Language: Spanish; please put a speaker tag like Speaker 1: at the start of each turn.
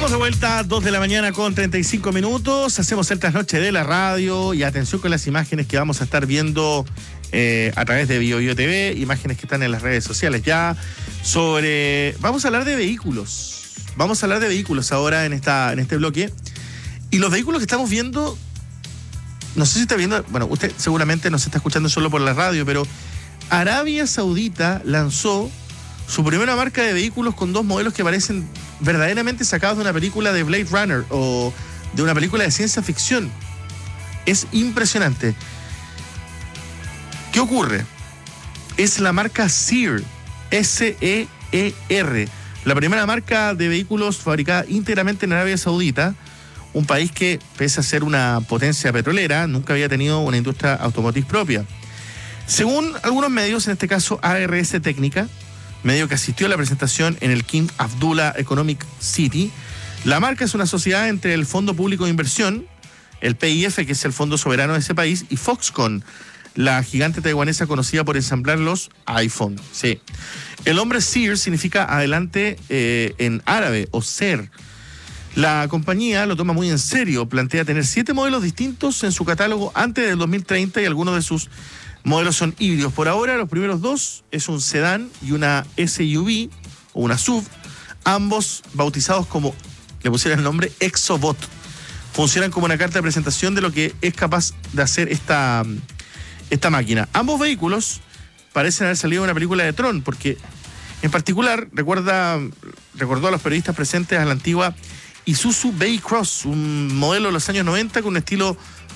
Speaker 1: Estamos de vuelta, 2 de la mañana con 35 minutos. Hacemos el trasnoche de la radio y atención con las imágenes que vamos a estar viendo a través de BioBio TV, imágenes que están en las redes sociales ya, vamos a hablar de vehículos. Vamos a hablar de vehículos ahora en este bloque. Y los vehículos que estamos viendo, no sé si está viendo, bueno, usted seguramente nos está escuchando solo por la radio, pero Arabia Saudita lanzó su primera marca de vehículos con dos modelos que parecen verdaderamente sacados de una película de Blade Runner o de una película de ciencia ficción. Es impresionante. ¿Qué ocurre? Es la marca Seer, S-E-E-R, la primera marca de vehículos fabricada íntegramente en Arabia Saudita, un país que, pese a ser una potencia petrolera, nunca había tenido una industria automotriz propia. Según algunos medios, en este caso ARS Técnica, medio que asistió a la presentación en el King Abdullah Economic City, la marca es una sociedad entre el Fondo Público de Inversión, el PIF, que es el fondo soberano de ese país, y Foxconn, la gigante taiwanesa conocida por ensamblar los iPhone. Sí. El nombre Seer significa adelante en árabe, o ser. La compañía lo toma muy en serio, plantea tener 7 modelos distintos en su catálogo antes del 2030 y algunos de sus modelos son híbridos. Por ahora, los primeros dos es un sedán y una SUV o una SUV, ambos bautizados como, le pusieron el nombre Exobot. Funcionan como una carta de presentación de lo que es capaz de hacer esta máquina. Ambos vehículos parecen haber salido de una película de Tron, porque en particular recordó a los periodistas presentes a la antigua Isuzu Bay-Cross, un modelo de los años 90 con un estilo